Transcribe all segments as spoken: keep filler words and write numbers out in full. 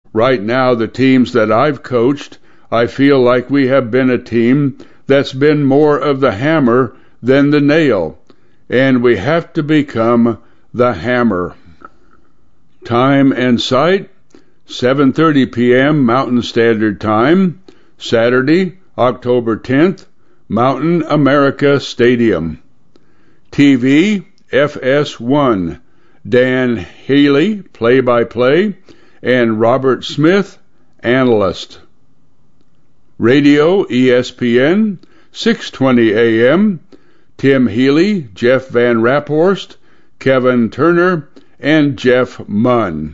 Right now, the teams that I've coached, I feel like we have been a team that's been more of the hammer than the nail, and we have to become the hammer. Time and site, seven thirty p.m. Mountain Standard Time, Saturday, October tenth, Mountain America Stadium. T V, F S one, Dan Healy, play-by-play, and Robert Smith, analyst. Radio, E S P N, six twenty a.m., Tim Healy, Jeff Van Raphorst, Kevin Turner, and Jeff Munn.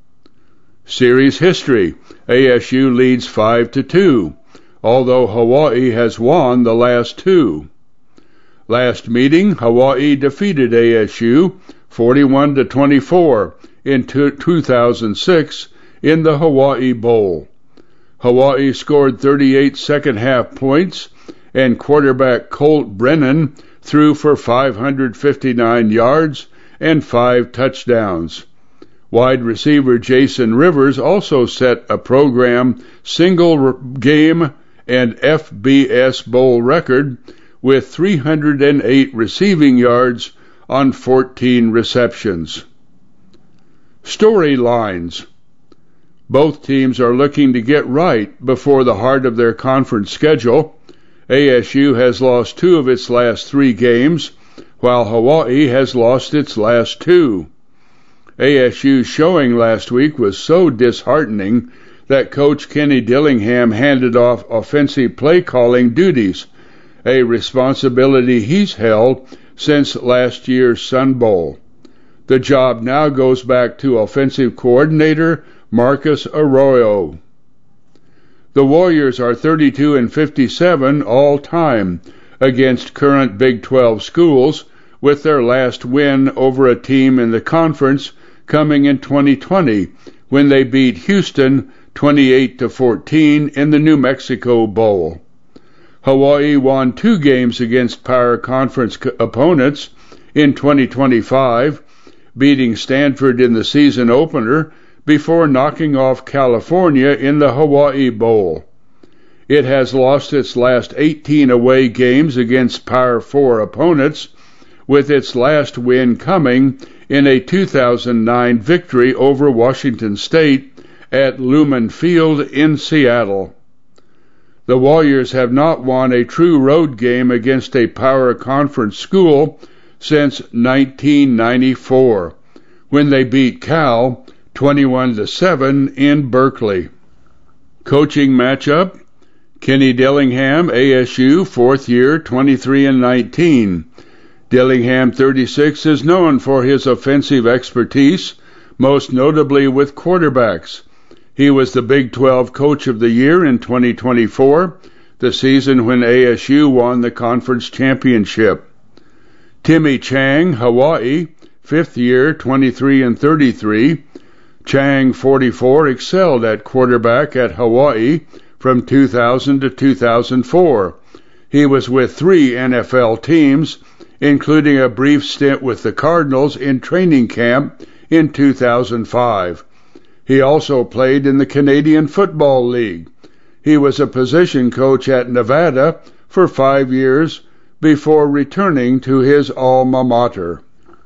Series history, A S U leads five to two, although Hawaii has won the last two. Last meeting, Hawaii defeated A S U forty-one to twenty-four in two thousand six in the Hawaii Bowl. Hawaii scored thirty-eight second-half points, and quarterback Colt Brennan threw for five hundred fifty-nine yards and five touchdowns. Wide receiver Jason Rivers also set a program single game and F B S Bowl record with three hundred eight receiving yards on fourteen receptions. Storylines. Both teams are looking to get right before the heart of their conference schedule. A S U has lost two of its last three games, while Hawaii has lost its last two. A S U's showing last week was so disheartening that Coach Kenny Dillingham handed off offensive play-calling duties, a responsibility he's held since last year's Sun Bowl. The job now goes back to offensive coordinator Marcus Arroyo. The Warriors are thirty-two and fifty-seven all-time against current Big twelve schools, with their last win over a team in the conference coming in twenty twenty when they beat Houston twenty-eight to fourteen in the New Mexico Bowl. Hawaii won two games against Power Conference opponents in twenty twenty-five, beating Stanford in the season opener before knocking off California in the Hawaii Bowl. It has lost its last eighteen away games against Power four opponents, with its last win coming in a two thousand nine victory over Washington State at Lumen Field in Seattle. The Warriors have not won a true road game against a Power Conference school since nineteen ninety-four, when they beat Cal twenty-one to seven in Berkeley. Coaching matchup, Kenny Dillingham, A S U, fourth year, twenty-three and nineteen. Dillingham, thirty-six, is known for his offensive expertise, most notably with quarterbacks. He was the Big twelve Coach of the Year in twenty twenty-four, the season when A S U won the conference championship. Timmy Chang, Hawaii, fifth year, twenty-three and thirty-three. Chang, forty-four, excelled at quarterback at Hawaii from two thousand to two thousand four. He was with three N F L teams, including a brief stint with the Cardinals in training camp in two thousand five. He also played in the Canadian Football League. He was a position coach at Nevada for five years before returning to his alma mater.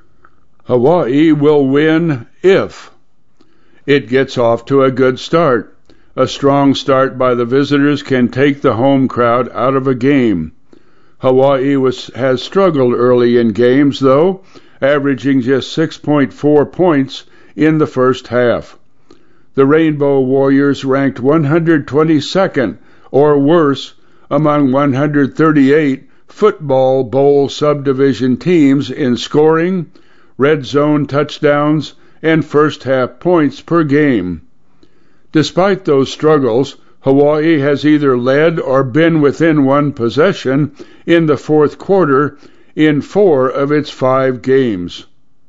Hawaii will win if it gets off to a good start. A strong start by the visitors can take the home crowd out of a game. Hawaii was, has struggled early in games, though, averaging just six point four points in the first half. The Rainbow Warriors ranked one hundred twenty-second, or worse, among one hundred thirty-eight football bowl subdivision teams in scoring, red zone touchdowns, and first-half points per game. Despite those struggles, Hawaii has either led or been within one possession in the fourth quarter in four of its five games.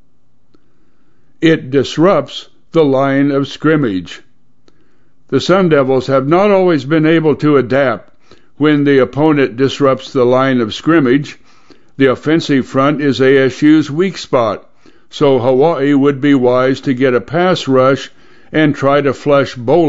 It disrupts the line of scrimmage. The Sun Devils have not always been able to adapt when the opponent disrupts the line of scrimmage. The offensive front is A S U's weak spot, so Hawaii would be wise to get a pass rush and try to flush bowling